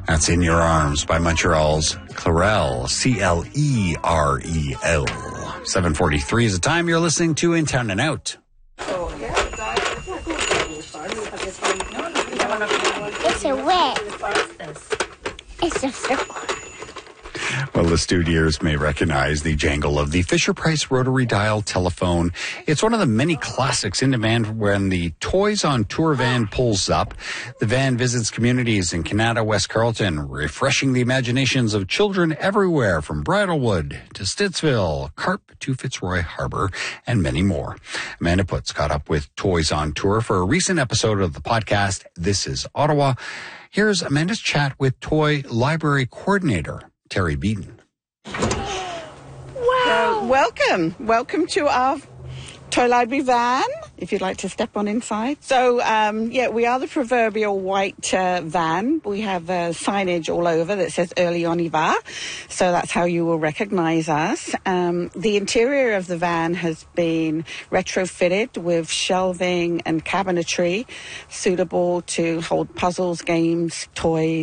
That's In Your Arms by Montreal's Clarel, Clerel. 7:43 is the time. You're listening to In Town and Out. It's a wet. It's a circle. Well, the studios may recognize the jangle of the Fisher-Price rotary dial telephone. It's one of the many classics in demand when the Toys on Tour van pulls up. The van visits communities in Canada, West Carleton, refreshing the imaginations of children everywhere from Bridlewood to Stittsville, Carp to Fitzroy Harbor, and many more. Amanda Putz caught up with Toys on Tour for a recent episode of the podcast, This is Ottawa. Here's Amanda's chat with Toy Library Coordinator Terry Beaton. Wow. Welcome to our Toy Library van, if you'd like to step on inside. So, we are the proverbial white van. We have signage all over that says Early on Hiver, so that's how you will recognize us. The interior of the van has been retrofitted with shelving and cabinetry suitable to hold puzzles, games, toys,